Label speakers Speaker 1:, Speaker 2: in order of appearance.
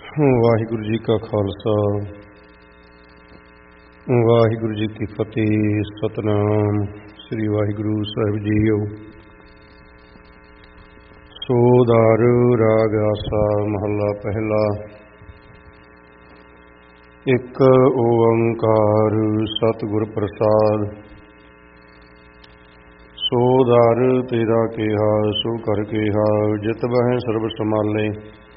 Speaker 1: ਵਾਹਿਗੁਰੂ ਜੀ ਕਾ ਖਾਲਸਾ ਵਾਹਿਗੁਰੂ ਜੀ ਕੀ ਫਤਿਹ। ਸਤਿਨਾਮ ਸ੍ਰੀ ਵਾਹਿਗੁਰੂ ਸਾਹਿਬ ਜੀਓ। ਸੋ ਦਾਰੂ ਰਾਗ ਆਸਾ ਮਹੱਲਾ ਪਹਿਲਾ। ਇੱਕ ਓੰਕਾਰ ਸਤਿਗੁਰ ਪ੍ਰਸਾਦ। ਸੋ ਦਰ ਤੇਰਾ ਕਿਹਾ ਸੋ ਕਰ ਕਿਹਾ ਜਿਤ ਬਹਿ ਸਰਬ ਸਮਾਲੇ।